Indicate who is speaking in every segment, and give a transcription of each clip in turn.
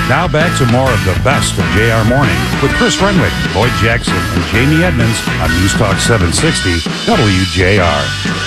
Speaker 1: Now back to more of the best of JR Morning with Chris Renwick, Lloyd Jackson, and Jamie Edmonds on News Talk 760 WJR.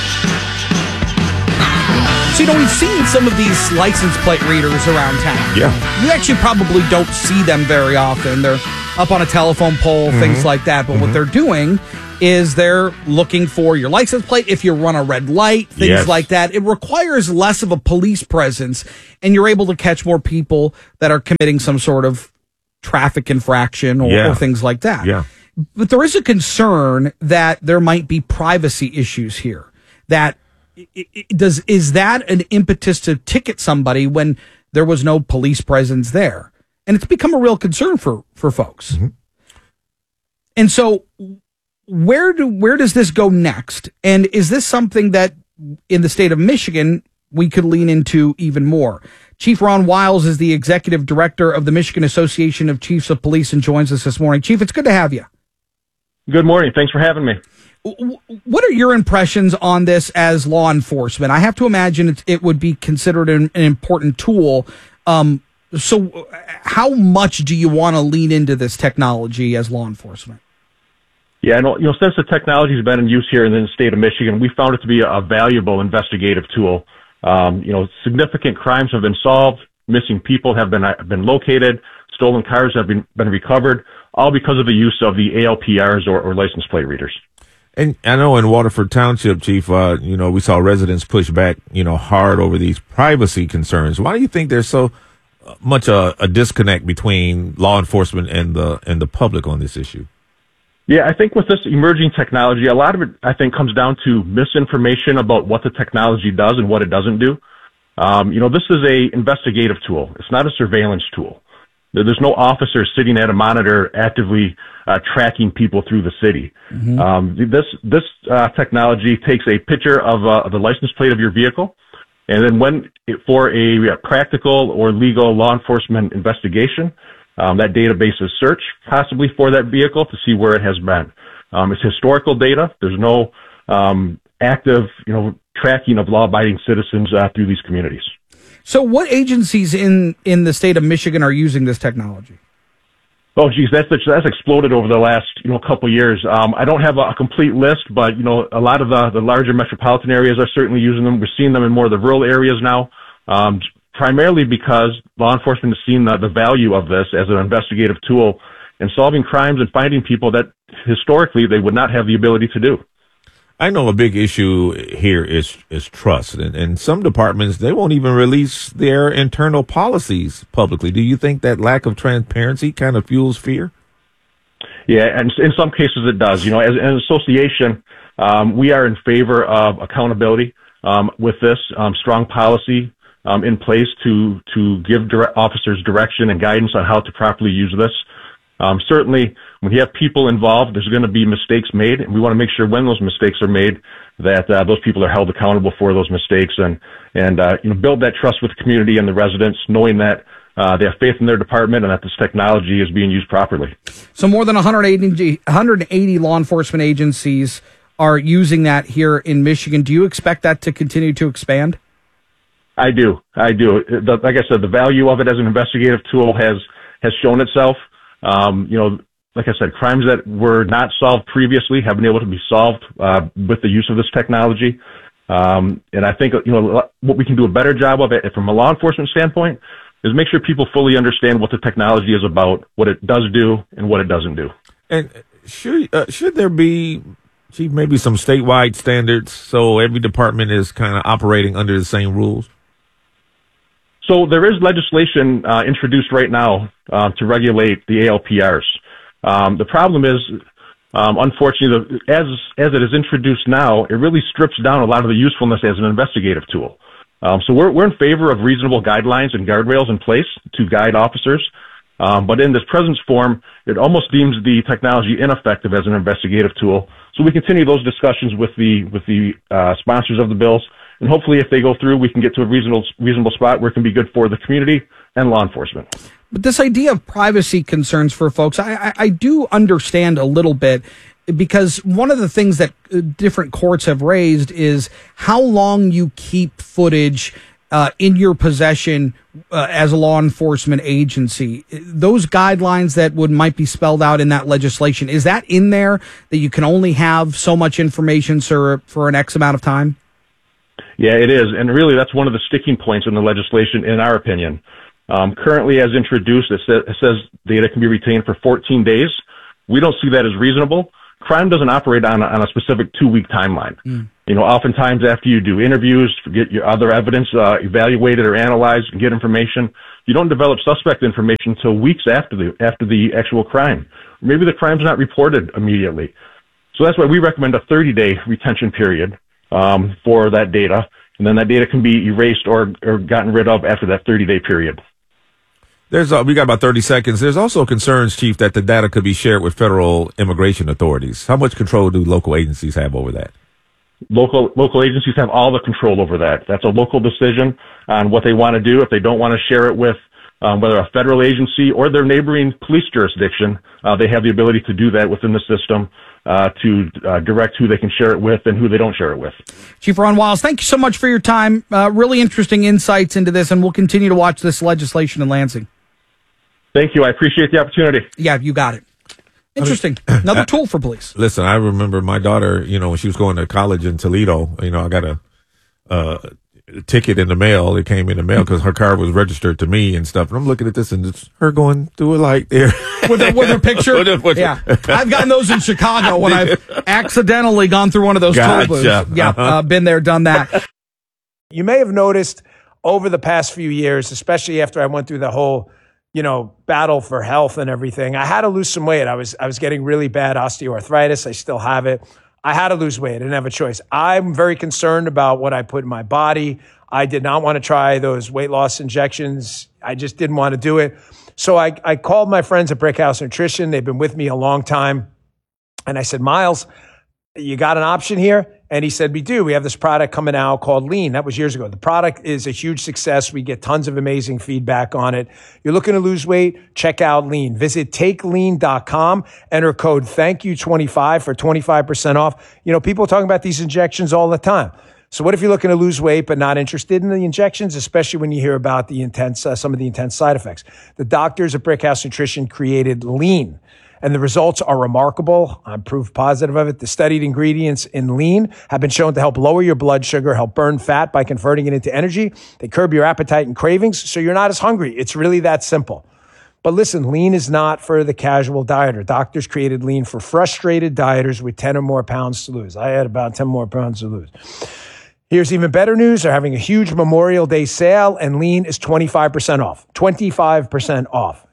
Speaker 2: So, we've seen some of these license plate readers around town.
Speaker 3: Yeah.
Speaker 2: You actually probably don't see them very often. They're up on a telephone pole, things like that. But what they're doing is they're looking for your license plate, if you run a red light, things like that. It requires less of a police presence, and you're able to catch more people that are committing some sort of traffic infraction or things like that.
Speaker 3: Yeah.
Speaker 2: But there is a concern that there might be privacy issues here. That is that an impetus to ticket somebody when there was no police presence there? And it's become a real concern for folks. And so where does this go next? And is this something that in the state of Michigan we could lean into even more? Chief Ron Wiles is the executive director of the Michigan Association of Chiefs of Police and joins us this morning. Chief, it's good to have you.
Speaker 4: Good morning. Thanks for having me.
Speaker 2: What are your impressions on this as law enforcement? I have to imagine it would be considered an important tool. So how much do you want to lean into this technology as law enforcement?
Speaker 4: Yeah, since the technology has been in use here in the state of Michigan, we found it to be a valuable investigative tool. Significant crimes have been solved, missing people have been located, stolen cars have been recovered, all because of the use of the ALPRs or license plate readers.
Speaker 3: And I know in Waterford Township, Chief, we saw residents push back, hard over these privacy concerns. Why do you think there's so much a disconnect between law enforcement and the public on this issue?
Speaker 4: Yeah, I think with this emerging technology, a lot of it, I think, comes down to misinformation about what the technology does and what it doesn't do. This is a investigative tool. It's not a surveillance tool. There's no officer sitting at a monitor actively tracking people through the city. This technology takes a picture of the license plate of your vehicle, and then for a practical or legal law enforcement investigation, that database is searched possibly for that vehicle to see where it has been. It's historical data. There's no active, tracking of law-abiding citizens through these communities.
Speaker 2: So what agencies in the state of Michigan are using this technology?
Speaker 4: Oh, geez, that's exploded over the last, couple of years. I don't have a complete list, but, a lot of the larger metropolitan areas are certainly using them. We're seeing them in more of the rural areas now, primarily because law enforcement has seen the value of this as an investigative tool in solving crimes and finding people that historically they would not have the ability to do.
Speaker 3: I know a big issue here is trust, and some departments, they won't even release their internal policies publicly. Do you think that lack of transparency kind of fuels fear?
Speaker 4: Yeah, and in some cases it does. As an association, we are in favor of accountability with this strong policy in place to give officers direction and guidance on how to properly use this. Certainly, when you have people involved, there's going to be mistakes made, and we want to make sure when those mistakes are made that those people are held accountable for those mistakes and build that trust with the community and the residents, knowing that they have faith in their department and that this technology is being used properly.
Speaker 2: So more than 180 law enforcement agencies are using that here in Michigan. Do you expect that to continue to expand?
Speaker 4: I do. Like I said, the value of it as an investigative tool has shown itself. Like I said, crimes that were not solved previously have been able to be solved with the use of this technology. And I think, what we can do a better job of it from a law enforcement standpoint is make sure people fully understand what the technology is about, what it does do, and what it doesn't do.
Speaker 3: And should there be, Chief, maybe some statewide standards so every department is kind of operating under the same rules?
Speaker 4: So there is legislation introduced right now to regulate the ALPRs. The problem is, unfortunately, as it is introduced now, it really strips down a lot of the usefulness as an investigative tool. So we're in favor of reasonable guidelines and guardrails in place to guide officers. But in this present form, it almost deems the technology ineffective as an investigative tool. So we continue those discussions with the sponsors of the bills. And hopefully, if they go through, we can get to a reasonable spot where it can be good for the community and law enforcement.
Speaker 2: But this idea of privacy concerns for folks, I do understand a little bit, because one of the things that different courts have raised is how long you keep footage in your possession as a law enforcement agency. Those guidelines that might be spelled out in that legislation, is that in there that you can only have so much information for an X amount of time?
Speaker 4: Yeah, it is. And really, that's one of the sticking points in the legislation, in our opinion. Currently, as introduced, it says data can be retained for 14 days. We don't see that as reasonable. Crime doesn't operate on a specific 2-week timeline. Oftentimes after you do interviews, get your other evidence evaluated or analyzed, and get information, you don't develop suspect information until weeks after the actual crime. Maybe the crime's not reported immediately. So that's why we recommend a 30-day retention period for that data, and then that data can be erased or gotten rid of after that 30-day period.
Speaker 3: We got about 30 seconds. There's also concerns, Chief, that the data could be shared with federal immigration authorities. How much control do local agencies have over that?
Speaker 4: Local agencies have all the control over that. That's a local decision on what they want to do. If they don't want to share it with whether a federal agency or their neighboring police jurisdiction, they have the ability to do that within the system to direct who they can share it with and who they don't share it with.
Speaker 2: Chief Ron Wiles, thank you so much for your time. Really interesting insights into this, and we'll continue to watch this legislation in Lansing.
Speaker 4: Thank you. I appreciate the opportunity.
Speaker 2: Yeah, you got it. Interesting. Another tool for police.
Speaker 3: Listen, I remember my daughter, when she was going to college in Toledo, I got a ticket in the mail. It came in the mail because her car was registered to me and stuff. And I'm looking at this and it's her going through a light there.
Speaker 2: With her picture? Yeah. I've gotten those in Chicago when I've accidentally gone through one of those toll booths. Yeah, been there, done that.
Speaker 5: You may have noticed over the past few years, especially after I went through the whole battle for health and everything, I had to lose some weight. I was getting really bad osteoarthritis. I still have it. I had to lose weight. I didn't have a choice. I'm very concerned about what I put in my body. I did not want to try those weight loss injections. I just didn't want to do it. So I called my friends at Brickhouse Nutrition. They've been with me a long time. And I said, Miles, you got an option here? And he said, we do. We have this product coming out called Lean. That was years ago. The product is a huge success. We get tons of amazing feedback on it. You're looking to lose weight? Check out Lean. Visit takelean.com. Enter code THANKYOU25 for 25% off. People are talking about these injections all the time. So what if you're looking to lose weight but not interested in the injections, especially when you hear about the some of the intense side effects? The doctors at Brickhouse Nutrition created Lean, and the results are remarkable. I'm proof positive of it. The studied ingredients in Lean have been shown to help lower your blood sugar, help burn fat by converting it into energy. They curb your appetite and cravings, so you're not as hungry. It's really that simple. But listen, Lean is not for the casual dieter. Doctors created Lean for frustrated dieters with 10 or more pounds to lose. I had about 10 more pounds to lose. Here's even better news. They're having a huge Memorial Day sale, and Lean is 25% off. 25% off.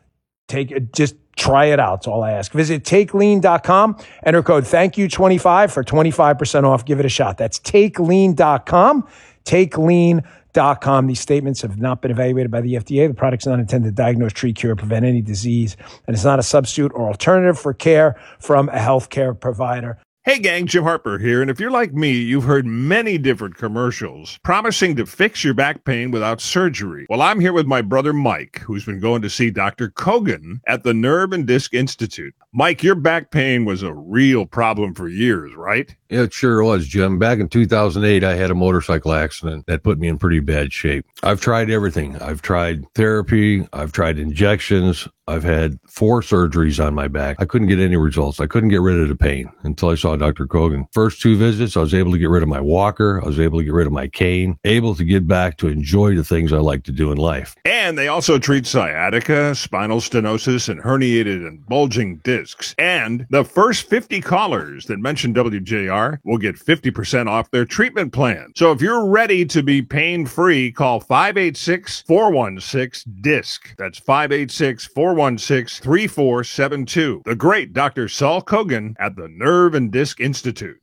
Speaker 5: Just try it out. That's all I ask. Visit takelean.com. Enter code THANKYOU25 for 25% off. Give it a shot. That's takelean.com. Takelean.com. These statements have not been evaluated by the FDA. The product's not intended to diagnose, treat, cure, or prevent any disease, and it's not a substitute or alternative for care from a healthcare provider.
Speaker 6: Hey gang, Jim Harper here, and if you're like me, you've heard many different commercials promising to fix your back pain without surgery. Well, I'm here with my brother Mike, who's been going to see Dr. Kogan at the Nerve and Disc Institute. Mike, your back pain was a real problem for years, right?
Speaker 7: It sure was, Jim. Back in 2008, I had a motorcycle accident that put me in pretty bad shape. I've tried everything. I've tried therapy. I've tried injections. I've had 4 surgeries on my back. I couldn't get any results. I couldn't get rid of the pain until I saw Dr. Kogan. First 2 visits, I was able to get rid of my walker. I was able to get rid of my cane, able to get back to enjoy the things I like to do in life.
Speaker 6: And they also treat sciatica, spinal stenosis, and herniated and bulging discs. And the first 50 callers that mention WJR will get 50% off their treatment plan. So if you're ready to be pain-free, call 586-416-DISC. That's 586-416-3472. The great Dr. Saul Kogan at the Nerve and Disc Institute.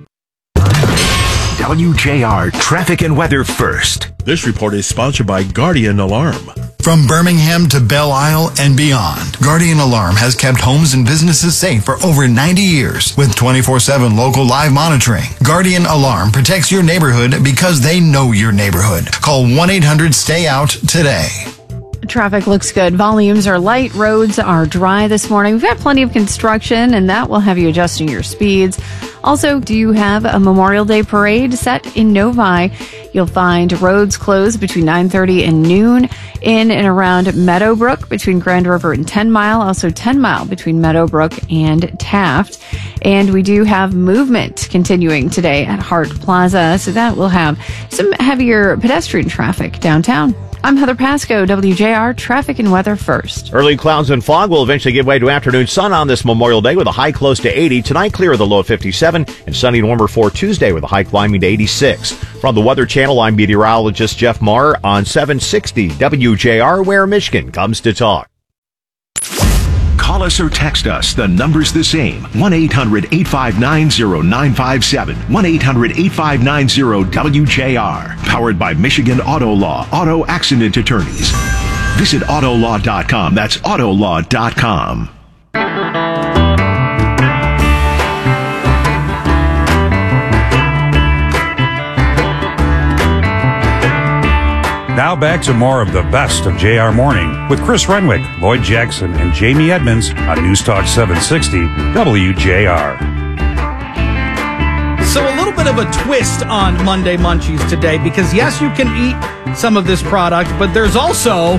Speaker 8: WJR Traffic and Weather First.
Speaker 9: This report is sponsored by Guardian Alarm.
Speaker 10: From Birmingham to Belle Isle and beyond, Guardian Alarm has kept homes and businesses safe for over 90 years with 24/7 local live monitoring. Guardian Alarm protects your neighborhood because they know your neighborhood. Call 1-800-STAY-OUT today.
Speaker 11: Traffic looks good. Volumes are light. Roads are dry this morning. We've got plenty of construction, and that will have you adjusting your speeds. Also, do you have a Memorial Day parade set in Novi? You'll find roads closed between 9:30 and noon in and around Meadowbrook between Grand River and 10 Mile, also 10 Mile between Meadowbrook and Taft. And we do have movement continuing today at Hart Plaza, so that will have some heavier pedestrian traffic downtown. I'm Heather Pasco, WJR Traffic and Weather First.
Speaker 12: Early clouds and fog will eventually give way to afternoon sun on this Memorial Day with a high close to 80. Tonight, clear of the low of 57 and sunny and warmer for Tuesday with a high climbing to 86. From the Weather Channel, I'm meteorologist Jeff Marr on 760 WJR, where Michigan comes to talk.
Speaker 8: Call us or text us. The number's the same. 1-800-859-0957. 1-800-859-WJR. Powered by Michigan Auto Law. Auto Accident Attorneys. Visit autolaw.com. That's autolaw.com.
Speaker 1: Now back to more of the best of JR Morning with Chris Renwick, Lloyd Jackson, and Jamie Edmonds on News Talk 760 WJR.
Speaker 2: So a little bit of a twist on Monday Munchies today, because yes, you can eat some of this product, but there's also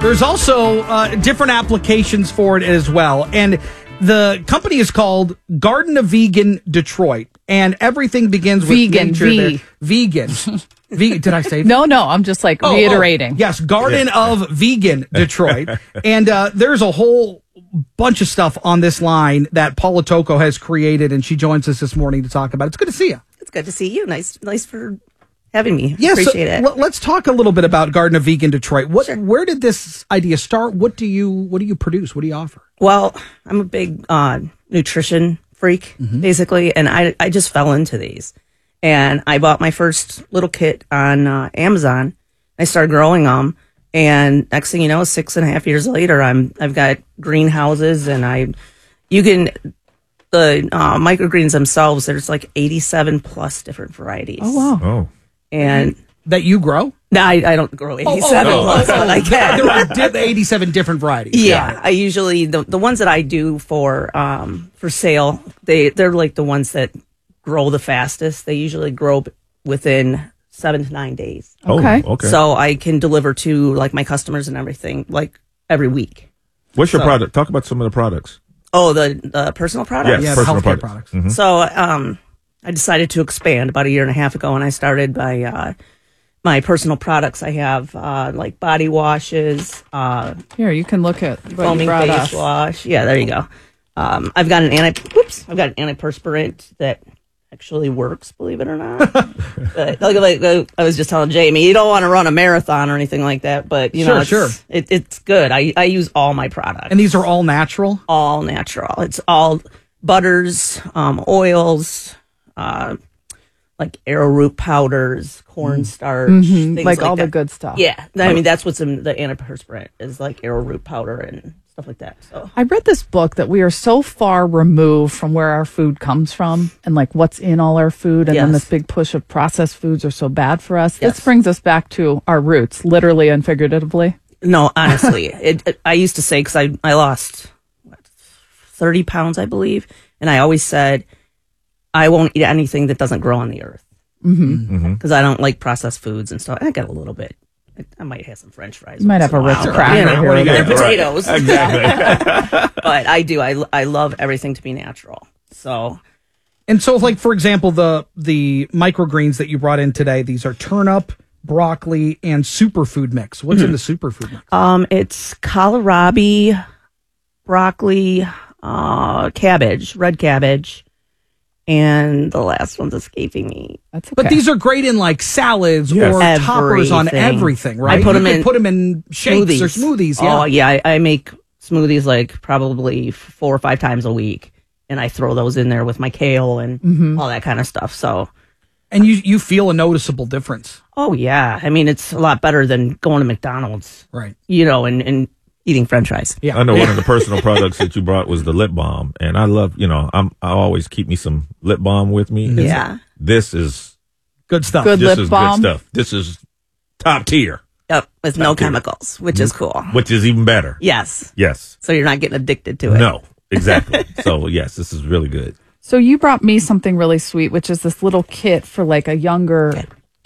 Speaker 2: different applications for it as well. And the company is called Garden of Vegan Detroit, and everything begins with
Speaker 13: vegan.
Speaker 2: Vegan. Did I say
Speaker 13: No, I'm just reiterating.
Speaker 2: Yes, Garden of Vegan Detroit. And there's a whole bunch of stuff on this line that Paula Tocco has created, and she joins us this morning to talk about it. It's good to see you.
Speaker 14: It's good to see you. Nice for having me.
Speaker 2: Yes,
Speaker 14: Appreciate it.
Speaker 2: Let's talk a little bit about Garden of Vegan Detroit. Where did this idea start? What do you produce? What do you offer?
Speaker 14: Well, I'm a big nutrition freak, basically, and I just fell into these. And I bought my first little kit on Amazon. I started growing them, and next thing you know, 6.5 years later, I've got greenhouses, and the microgreens themselves. There's like 87 plus different varieties.
Speaker 2: Oh wow!
Speaker 3: Oh,
Speaker 14: and
Speaker 2: that you grow?
Speaker 14: No, I don't grow 87 plus, but I can.
Speaker 2: There are 87 different varieties.
Speaker 14: Yeah, I usually the ones that I do for sale. They're like the ones that grow the fastest. They usually grow within 7 to 9 days.
Speaker 3: Okay.
Speaker 14: So I can deliver to like my customers and everything like every week.
Speaker 3: What's your product? Talk about some of the products.
Speaker 14: Oh, the personal products?
Speaker 3: Yes, personal products. Mm-hmm.
Speaker 14: So I decided to expand about 1.5 years ago, and I started by my personal products. I have like body washes.
Speaker 13: Here, you can look at
Speaker 14: foaming face wash. Yeah, there you go. I've got an antiperspirant that actually works, believe it or not. But like I was just telling Jamie, you don't want to run a marathon or anything like that, but it's good. I use all my products.
Speaker 2: And these are all natural?
Speaker 14: All natural. It's all butters, oils, like arrowroot powders, cornstarch, things
Speaker 13: like all
Speaker 14: that.
Speaker 13: the good stuff.
Speaker 14: Yeah. I mean, that's what's in the antiperspirant is like arrowroot powder and stuff like that. So
Speaker 13: I read this book that we are so far removed from where our food comes from and like what's in all our food. And then this big push of processed foods are so bad for us. This brings us back to our roots, literally and figuratively.
Speaker 14: No, honestly, I used to say, because I lost 30 pounds, I believe. And I always said, I won't eat anything that doesn't grow on the earth. Because I don't like processed foods and stuff. I got a little bit. I might have some French fries.
Speaker 13: You might have a Ritz cracker.
Speaker 14: And potatoes.
Speaker 3: Right. Exactly.
Speaker 14: But I do. I love everything to be natural. So,
Speaker 2: like, for example, the microgreens that you brought in today, these are turnip, broccoli, and superfood mix. What's in the superfood mix?
Speaker 14: It's kohlrabi, broccoli, cabbage, red cabbage, and the last one's escaping me.
Speaker 13: That's okay.
Speaker 2: But these are great in like salads or toppers on everything, right?
Speaker 14: I put them in
Speaker 2: shakes or smoothies. Yeah.
Speaker 14: Oh yeah, I make smoothies like probably 4 or 5 times a week, and I throw those in there with my kale and all that kind of stuff. So,
Speaker 2: and you feel a noticeable difference.
Speaker 14: Oh yeah, I mean it's a lot better than going to McDonald's,
Speaker 2: right?
Speaker 14: You know, and eating French fries.
Speaker 3: Yeah, I know one of the personal products that you brought was the lip balm, and I love, I always keep me some lip balm with me.
Speaker 14: Yeah,
Speaker 3: this is
Speaker 2: good stuff.
Speaker 13: Good lip balm.
Speaker 3: Good stuff. This is top tier.
Speaker 14: Yep, with no chemicals, which is cool.
Speaker 3: Which is even better.
Speaker 14: Yes.
Speaker 3: Yes.
Speaker 14: So you're not getting addicted to it.
Speaker 3: No, exactly. So yes, this is really good.
Speaker 13: So you brought me something really sweet, which is this little kit for like a younger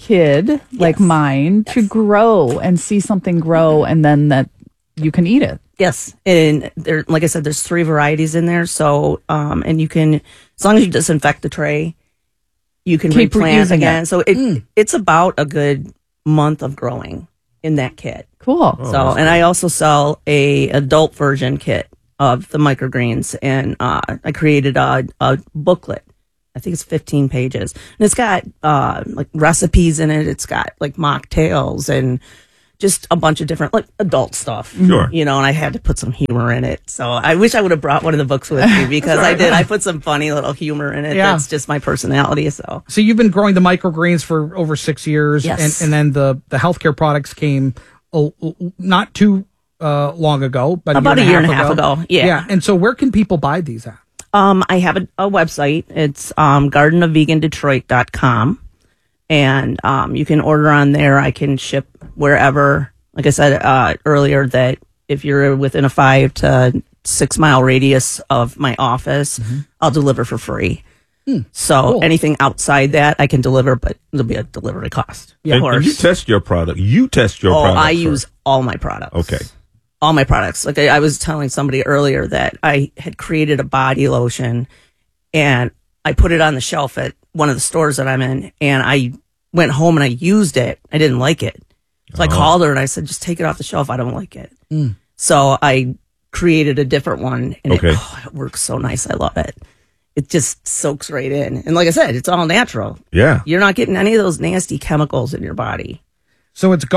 Speaker 13: kid like mine to grow and see something grow, and then that you can eat it.
Speaker 14: Yes, and there, like I said, there's 3 varieties in there. So, and you can, as long as you disinfect the tray, you can
Speaker 13: Keep
Speaker 14: replant
Speaker 13: reusing
Speaker 14: again.
Speaker 13: it.
Speaker 14: So it's about a good month of growing in that kit.
Speaker 13: Cool.
Speaker 14: So, and I also sell a adult version kit of the microgreens, and I created a booklet. I think it's 15 pages, and it's got like recipes in it. It's got like mocktails and just a bunch of different like adult stuff.
Speaker 3: Sure.
Speaker 14: You know, and I had to put some humor in it. So I wish I would have brought one of the books with me, because I did. I put some funny little humor in it.
Speaker 2: Yeah.
Speaker 14: That's just my personality. So
Speaker 2: you've been growing the microgreens for over 6 years.
Speaker 14: Yes.
Speaker 2: And then the healthcare products came not too long ago, but
Speaker 14: about a year and a half ago. Yeah.
Speaker 2: And so where can people buy these at?
Speaker 14: I have a website. It's gardenofvegandetroit.com. And you can order on there. I can ship wherever. Like I said earlier, that if you're within a 5 to 6 mile radius of my office, I'll deliver for free. So anything outside that, I can deliver, but there'll be a delivery cost.
Speaker 3: Yeah, and you test your product.
Speaker 14: I use all my products.
Speaker 3: Okay.
Speaker 14: All my products. Like I was telling somebody earlier that I had created a body lotion, and I put it on the shelf at one of the stores that I'm in, and I went home and I used it. I didn't like it. So I called her and I said, just take it off the shelf. I don't like it. So I created a different one, and it works so nice. I love it. It just soaks right in. And like I said, it's all natural.
Speaker 3: Yeah.
Speaker 14: You're not getting any of those nasty chemicals in your body.
Speaker 2: So it's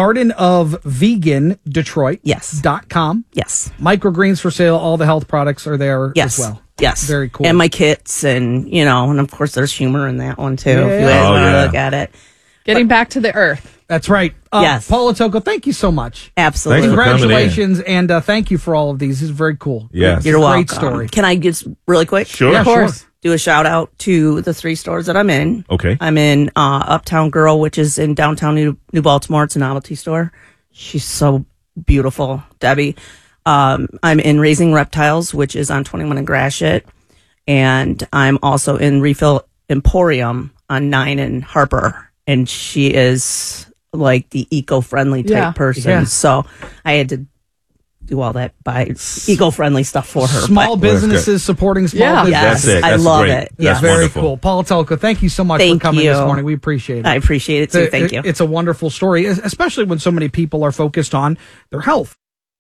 Speaker 2: gardenofvegandetroit.com.
Speaker 14: Yes.
Speaker 2: Microgreens for sale. All the health products are there as well.
Speaker 14: Yes.
Speaker 2: Very cool.
Speaker 14: And my kits, and, you know, and of course there's humor in that one too, if you guys want to look at it.
Speaker 13: Getting back to the earth.
Speaker 2: That's right.
Speaker 14: Yes.
Speaker 2: Paula Tocco, thank you so much.
Speaker 14: Absolutely.
Speaker 2: Congratulations, and thank you for all of these. This is very cool.
Speaker 3: Yes.
Speaker 14: You're welcome.
Speaker 2: Great story.
Speaker 14: Can I just really quick?
Speaker 3: Sure.
Speaker 2: Yeah, of course.
Speaker 14: Do a shout out to the 3 stores that I'm in.
Speaker 3: Okay.
Speaker 14: I'm in Uptown Girl, which is in downtown New Baltimore. It's a novelty store. She's so beautiful, Debbie. I'm in Raising Reptiles, which is on 21 and Gratiot. And I'm also in Refill Emporium on 9 and Harper. And she is like the eco-friendly type person.
Speaker 2: Yeah.
Speaker 14: So I had to do all that by eco-friendly stuff for her.
Speaker 2: Small businesses supporting small businesses.
Speaker 14: Yes,
Speaker 3: That's it.
Speaker 14: I
Speaker 3: That's
Speaker 14: love
Speaker 3: great.
Speaker 14: it.
Speaker 3: That's
Speaker 14: Yes.
Speaker 2: Very
Speaker 3: wonderful.
Speaker 2: cool. Paula Tocco, thank you so much for
Speaker 14: Thank
Speaker 2: coming
Speaker 14: you.
Speaker 2: this morning. We appreciate it.
Speaker 14: I appreciate it too. Thank you.
Speaker 2: It's a wonderful story, especially when so many people are focused on their health.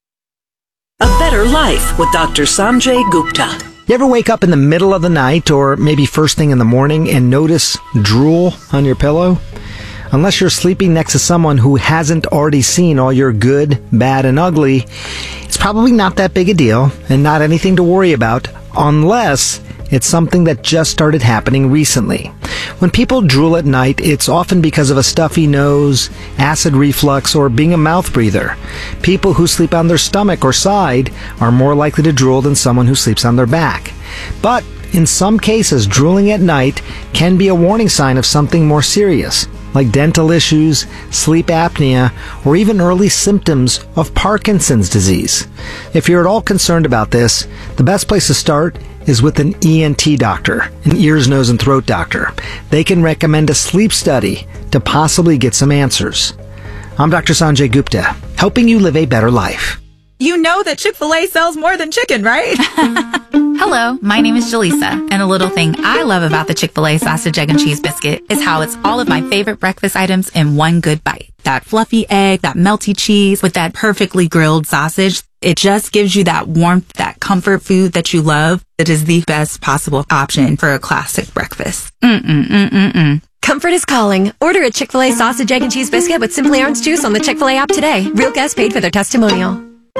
Speaker 15: A Better Life with Dr. Sanjay Gupta.
Speaker 16: You ever wake up in the middle of the night or maybe first thing in the morning and notice drool on your pillow? Unless you're sleeping next to someone who hasn't already seen all your good, bad, and ugly, it's probably not that big a deal and not anything to worry about unless it's something that just started happening recently. When people drool at night, it's often because of a stuffy nose, acid reflux, or being a mouth breather. People who sleep on their stomach or side are more likely to drool than someone who sleeps on their back. But in some cases, drooling at night can be a warning sign of something more serious, like dental issues, sleep apnea, or even early symptoms of Parkinson's disease. If you're at all concerned about this, the best place to start is with an ENT doctor, an ears, nose, and throat doctor. They can recommend a sleep study to possibly get some answers. I'm Dr. Sanjay Gupta, helping you live a better life.
Speaker 17: You know that Chick-fil-A sells more than chicken, right?
Speaker 18: Hello, my name is Jaleesa, and a little thing I love about the Chick-fil-A sausage, egg, and cheese biscuit is how it's all of my favorite breakfast items in one good bite. That fluffy egg, that melty cheese with that perfectly grilled sausage. It just gives you that warmth, that comfort food that you love. It is the best possible option for a classic breakfast.
Speaker 19: Comfort is calling. Order a Chick-fil-A sausage, egg, and cheese biscuit with Simply Orange Juice on the Chick-fil-A app today. Real guests paid for their testimonial.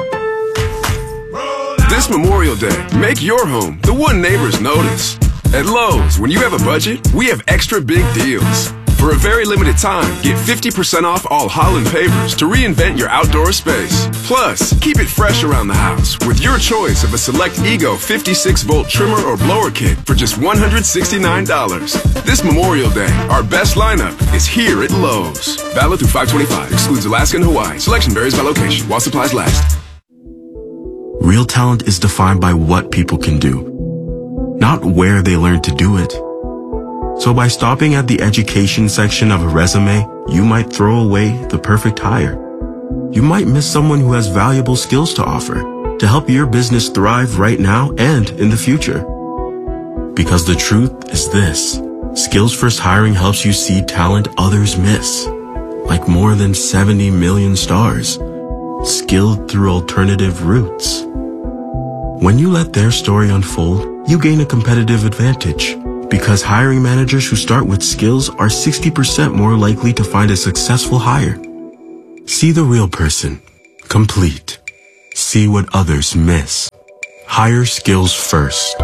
Speaker 20: This Memorial Day, make your home the one neighbors notice. At Lowe's, when you have a budget, we have extra big deals. For a very limited time, get 50% off all Holland pavers to reinvent your outdoor space. Plus, keep it fresh around the house with your choice of a select Ego 56-volt trimmer or blower kit for just $169. This Memorial Day, our best lineup is here at Lowe's. Valid through 5/25. Excludes Alaska and Hawaii. Selection varies by location while supplies last.
Speaker 21: Real talent is defined by what people can do, not where they learn to do it. So by stopping at the education section of a resume you might throw away the perfect hire. You might miss someone who has valuable skills to offer to help your business thrive right now and in the future. Because the truth is this: Skills First Hiring helps you see talent others miss, like more than 70 million stars, skilled through alternative routes. When you let their story unfold, you gain a competitive advantage, because hiring managers who start with skills are 60% more likely to find a successful hire. See the real person, complete. See what others miss. Hire skills first.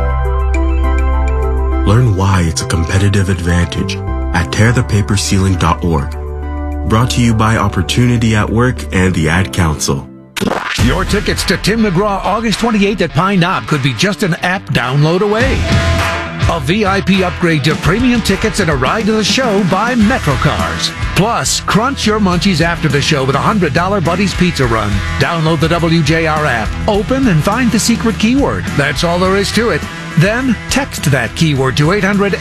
Speaker 21: Learn why it's a competitive advantage at tearthepaperceiling.org. Brought to you by Opportunity at Work and the Ad Council.
Speaker 4: Your tickets to Tim McGraw August 28th at Pine Knob could be just an app download away. A VIP upgrade to premium tickets and a ride to the show by MetroCars. Plus, crunch your munchies after the show with a $100 Buddy's Pizza Run. Download the WJR app, open and find the secret keyword. That's all there is to it. Then text that keyword to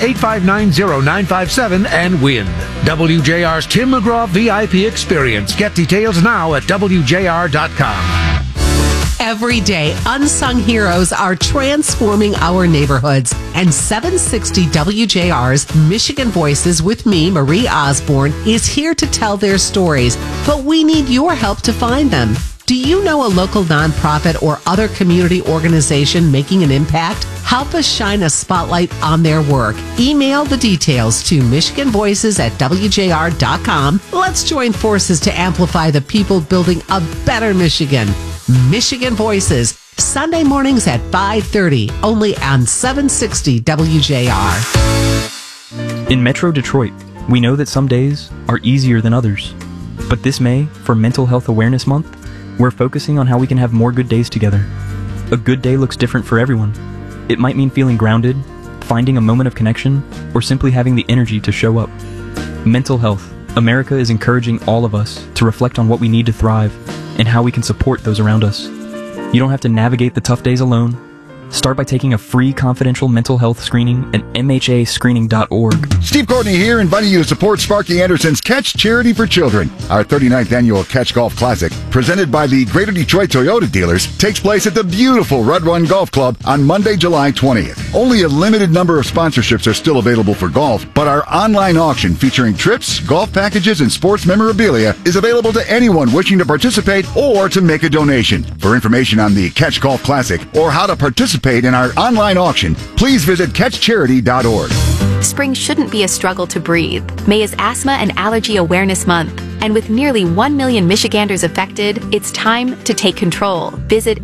Speaker 4: 800-859-0957 and win. WJR's Tim McGraw VIP experience. Get details now at WJR.com.
Speaker 22: Every day, unsung heroes are transforming our neighborhoods. And 760 WJR's Michigan Voices with me, Marie Osborne, is here to tell their stories. But we need your help to find them. Do you know a local nonprofit or other community organization making an impact? Help us shine a spotlight on their work. Email the details to michiganvoices@wjr.com. Let's join forces to amplify the people building a better Michigan. Michigan Voices, Sunday mornings at 5:30, only on 760 WJR.
Speaker 23: In Metro Detroit, we know that some days are easier than others. But this May, for Mental Health Awareness Month, we're focusing on how we can have more good days together. A good day looks different for everyone. It might mean feeling grounded, finding a moment of connection, or simply having the energy to show up. Mental health. America is encouraging all of us to reflect on what we need to thrive and how we can support those around us. You don't have to navigate the tough days alone. Start by taking a free confidential mental health screening at MHAscreening.org.
Speaker 24: Steve Courtney here, inviting you to support Sparky Anderson's Catch Charity for Children. Our 39th annual Catch Golf Classic, presented by the Greater Detroit Toyota dealers, takes place at the beautiful Red Run Golf Club on Monday, July 20th. Only a limited number of sponsorships are still available for golf, but our online auction featuring trips, golf packages, and sports memorabilia is available to anyone wishing to participate or to make a donation. For information on the Catch Golf Classic or how to participate in our online auction, please visit catchcharity.org.
Speaker 25: Spring shouldn't be a struggle to breathe. May is Asthma and Allergy Awareness Month. And with nearly 1 million Michiganders affected, it's time to take control. Visit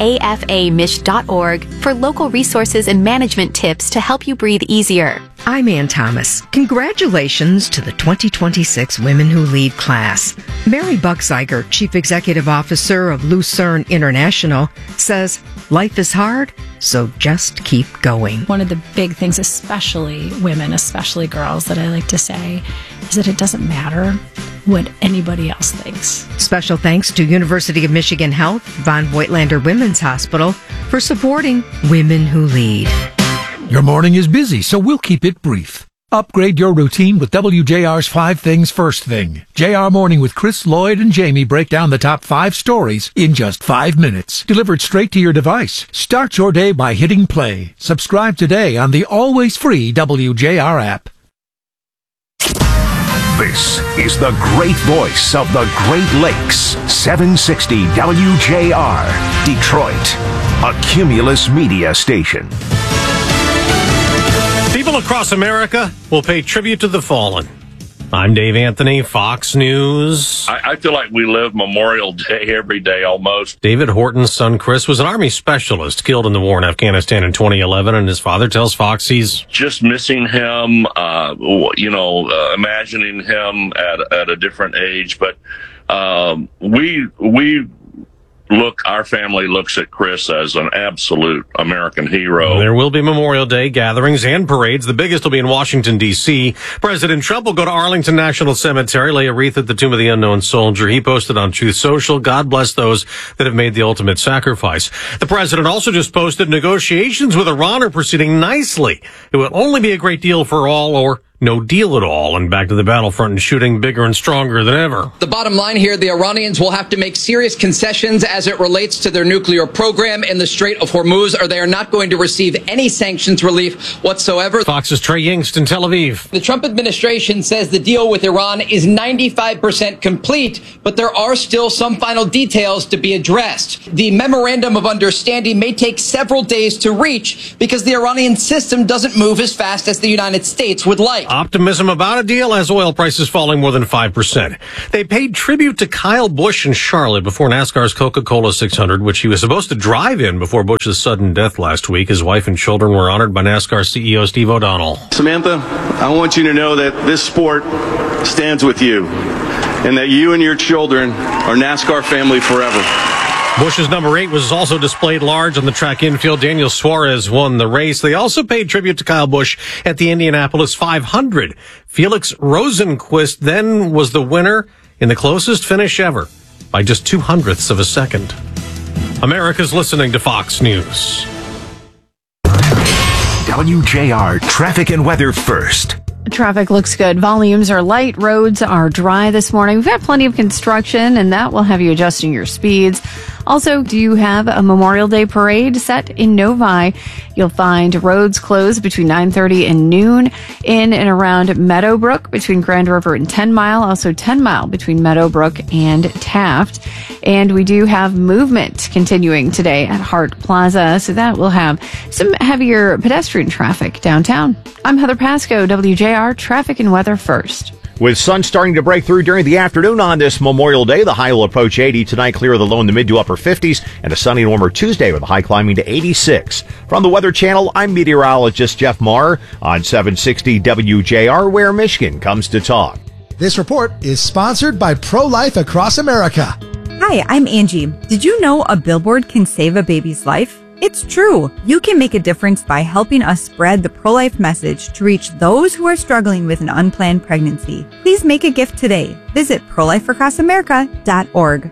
Speaker 25: aafamich.org for local resources and management tips to help you breathe easier.
Speaker 26: I'm Ann Thomas. Congratulations to the 2026 Women Who Lead class. Mary Buchzeiger, Chief Executive Officer of Lucerne International, says life is hard, so just keep going.
Speaker 27: One of the big things, especially women, especially girls, that I like to say is that it doesn't matter what anybody else thinks.
Speaker 26: Special thanks to University of Michigan Health, Von Voigtlander Women's Hospital for supporting Women Who Lead.
Speaker 4: Your morning is busy, so we'll keep it brief. Upgrade your routine with WJR's 5 Things First Thing. JR Morning with Chris, Lloyd, and Jamie break down the top 5 stories in just 5 minutes. Delivered straight to your device. Start your day by hitting play. Subscribe today on the always free WJR app.
Speaker 8: This is the great voice of the Great Lakes. 760 WJR, Detroit, a Cumulus media station.
Speaker 28: People across America will pay tribute to the fallen. I'm Dave Anthony, Fox News.
Speaker 29: I feel like we live Memorial Day every day almost.
Speaker 28: David Horton's son, Chris, was an Army specialist killed in the war in Afghanistan in 2011, and his father tells Fox he's
Speaker 29: just missing him, imagining him at a different age. But our family looks at Chris as an absolute American hero.
Speaker 28: There will be Memorial Day gatherings and parades. The biggest will be in Washington, D.C. President Trump will go to Arlington National Cemetery, lay a wreath at the Tomb of the Unknown Soldier. He posted on Truth Social, God bless those that have made the ultimate sacrifice. The president also just posted negotiations with Iran are proceeding nicely. It will only be a great deal for all or no deal at all and back to the battlefront and shooting bigger and stronger than ever.
Speaker 1: The bottom line here, the Iranians will have to make serious concessions as it relates to their nuclear program in the Strait of Hormuz, or they are not going to receive any sanctions relief whatsoever.
Speaker 28: Fox's Trey Yingst in Tel Aviv.
Speaker 1: The Trump administration says the deal with Iran is 95% complete, but there are still some final details to be addressed. The memorandum of understanding may take several days to reach because the Iranian system doesn't move as fast as the United States would like.
Speaker 28: Optimism about a deal as oil prices falling more than 5%. They paid tribute to Kyle Busch in Charlotte before NASCAR's Coca-Cola 600, which he was supposed to drive in before Busch's sudden death last week. His wife and children were honored by NASCAR CEO Steve O'Donnell.
Speaker 5: Samantha, I want you to know that this sport stands with you and that you and your children are NASCAR family forever.
Speaker 28: Busch's number 8 was also displayed large on the track infield. Daniel Suarez won the race. They also paid tribute to Kyle Busch at the Indianapolis 500. Felix Rosenqvist then was the winner in the closest finish ever by just 0.02 of a second. America's listening to Fox News.
Speaker 8: WJR traffic and weather first.
Speaker 6: Traffic looks good. Volumes are light. Roads are dry this morning. We've got plenty of construction, and that will have you adjusting your speeds. Also, do you have a Memorial Day parade set in Novi? You'll find roads closed between 9:30 and noon in and around Meadowbrook between Grand River and 10 Mile. Also 10 Mile between Meadowbrook and Taft. And we do have movement continuing today at Hart Plaza, so that will have some heavier pedestrian traffic downtown. I'm Heather Pasco, WJR Traffic and Weather First.
Speaker 7: With sun starting to break through during the afternoon on this Memorial Day, the high will approach 80. Tonight, clear of the low in the mid to upper 50s, and a sunny and warmer Tuesday with a high climbing to 86. From the Weather Channel, I'm meteorologist Jeff Marr on 760 WJR, where Michigan comes to talk.
Speaker 9: This report is sponsored by Pro-Life Across America.
Speaker 10: Hi, I'm Angie. Did you know a billboard can save a baby's life? It's true. You can make a difference by helping us spread the pro-life message to reach those who are struggling with an unplanned pregnancy. Please make a gift today. Visit prolifeacrossamerica.org.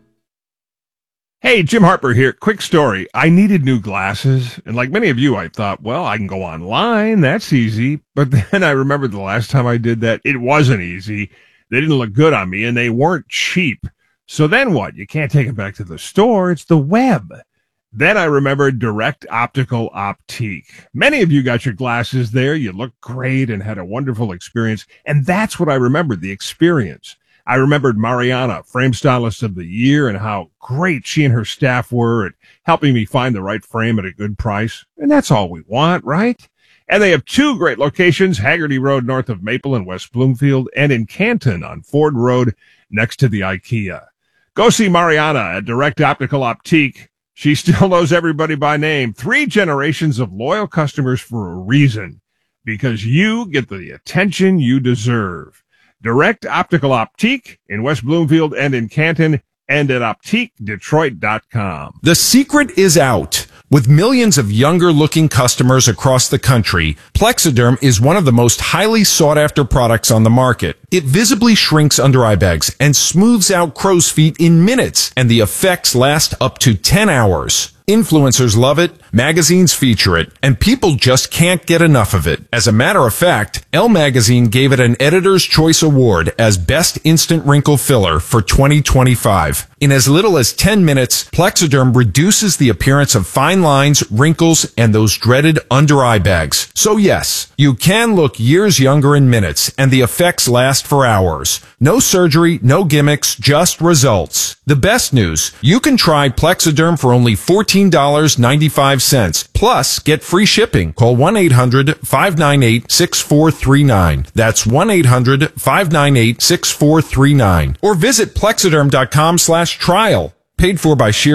Speaker 11: Hey, Jim Harper here. Quick story. I needed new glasses, and like many of you, I thought, well, I can go online. That's easy. But then I remembered the last time I did that, it wasn't easy. They didn't look good on me, and they weren't cheap. So then what? You can't take them back to the store. It's the web. Then I remembered Direct Optical Optique. Many of you got your glasses there. You looked great and had a wonderful experience. And that's what I remembered, the experience. I remembered Mariana, Frame Stylist of the Year, and how great she and her staff were at helping me find the right frame at a good price. And that's all we want, right? And they have 2 great locations, Haggerty Road north of Maple in West Bloomfield, and in Canton on Ford Road next to the IKEA. Go see Mariana at Direct Optical Optique. She still knows everybody by name. 3 generations of loyal customers for a reason. Because you get the attention you deserve. Direct Optical Optique in West Bloomfield and in Canton, and at OptiqueDetroit.com.
Speaker 12: The secret is out. With millions of younger-looking customers across the country, Plexiderm is one of the most highly sought-after products on the market. It visibly shrinks under eye bags and smooths out crow's feet in minutes, and the effects last up to 10 hours. Influencers love it, magazines feature it, and people just can't get enough of it. As a matter of fact, Elle Magazine gave it an Editor's Choice Award as Best Instant Wrinkle Filler for 2025. In as little as 10 minutes, Plexiderm reduces the appearance of fine lines, wrinkles, and those dreaded under-eye bags. So yes, you can look years younger in minutes, and the effects last for hours. No surgery, no gimmicks, just results. The best news, you can try Plexiderm for only $14.95. Plus, get free shipping. Call 1-800-598-6439. That's 1-800-598-6439. Or visit Plexiderm.com/trial. Paid for by Sheer